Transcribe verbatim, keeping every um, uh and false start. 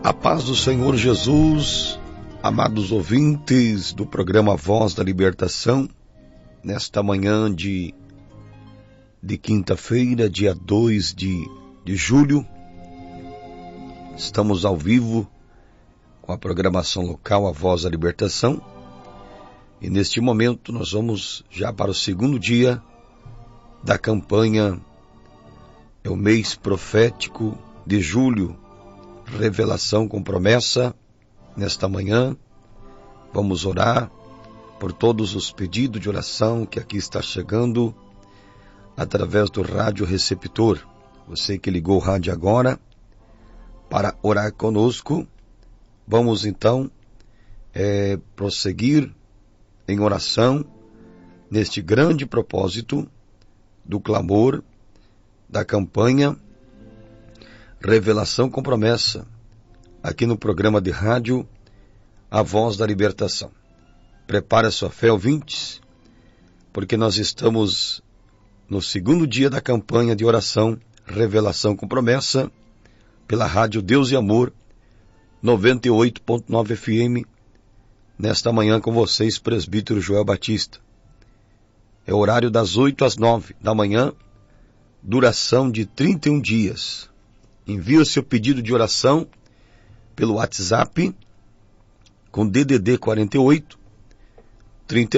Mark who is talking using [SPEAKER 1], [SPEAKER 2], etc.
[SPEAKER 1] A paz do Senhor Jesus, amados ouvintes do programa Voz da Libertação, nesta manhã de, de quinta-feira, dia dois de, de julho, estamos ao vivo com a programação local A Voz da Libertação, e neste momento nós vamos já para o segundo dia da campanha, é o mês profético de julho, Revelação com Promessa. Nesta manhã vamos orar por todos os pedidos de oração que aqui está chegando através do rádio receptor. Você que ligou o rádio agora para orar conosco, vamos então é, prosseguir em oração neste grande propósito do clamor da campanha Revelação com Promessa, aqui no programa de rádio A Voz da Libertação. Prepare a sua fé, ouvintes, porque nós estamos no segundo dia da campanha de oração Revelação com Promessa, pela rádio Deus e Amor, noventa e oito ponto nove F M, nesta manhã com vocês, presbítero Joel Batista. É o horário das oito às nove da manhã, duração de trinta e um dias. Envie o seu pedido de oração pelo WhatsApp com D D D quarenta e oito, trinta